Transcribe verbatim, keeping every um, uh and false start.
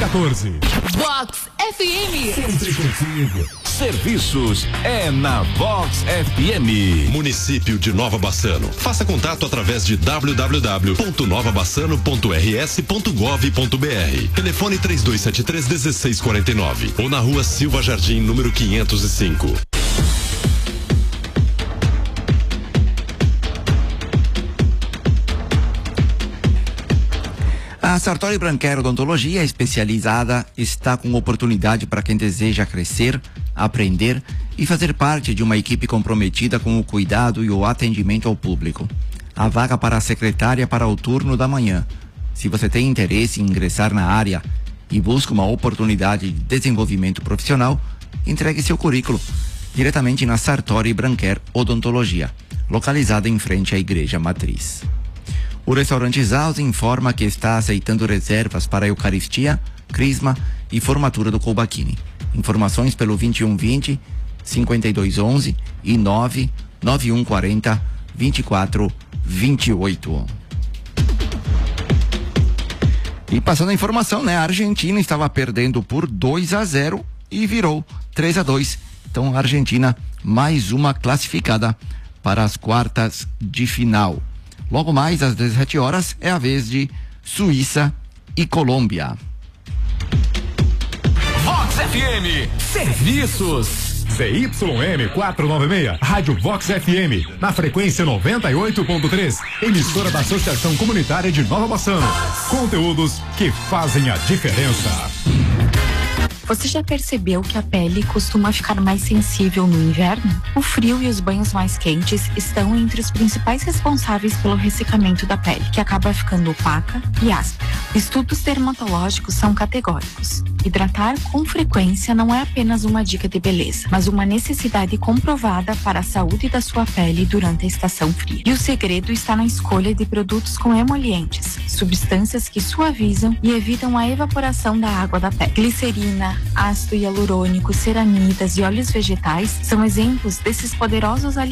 quatorze. Vox F M. Sempre contigo. Serviços é na Vox F M. Município de Nova Bassano. Faça contato através de w w w ponto nova bassano ponto r s ponto gov ponto b r. Telefone três dois sete três, um seis quatro nove ou na rua Silva Jardim, número quinhentos e cinco. A Sartori Branquer Odontologia especializada está com oportunidade para quem deseja crescer, aprender e fazer parte de uma equipe comprometida com o cuidado e o atendimento ao público. A vaga para a secretária para o turno da manhã. Se você tem interesse em ingressar na área e busca uma oportunidade de desenvolvimento profissional, entregue seu currículo diretamente na Sartori Branquer Odontologia, localizada em frente à Igreja Matriz. O restaurante Zaus informa que está aceitando reservas para a Eucaristia, Crisma e formatura do Colbachini. Informações pelo vinte e um vinte, cinquenta e dois onze e nove nove um quarenta, vinte e quatro vinte e oito. E passando a informação, né? A Argentina estava perdendo por dois a zero e virou três a dois. Então a Argentina mais uma classificada para as quartas de final. Logo mais às dezessete horas é a vez de Suíça e Colômbia. Vox F M. Serviços. Z Y M quatrocentos e noventa e seis, Rádio Vox F M, na frequência noventa e oito ponto três, emissora da Associação Comunitária de Nova Bassano. Conteúdos que fazem a diferença. Você já percebeu que a pele costuma ficar mais sensível no inverno? O frio e os banhos mais quentes estão entre os principais responsáveis pelo ressecamento da pele, que acaba ficando opaca e áspera. Estudos dermatológicos são categóricos. Hidratar com frequência não é apenas uma dica de beleza, mas uma necessidade comprovada para a saúde da sua pele durante a estação fria. E o segredo está na escolha de produtos com emolientes, substâncias que suavizam e evitam a evaporação da água da pele. Glicerina, ácido hialurônico, ceramidas e óleos vegetais são exemplos desses poderosos alimentos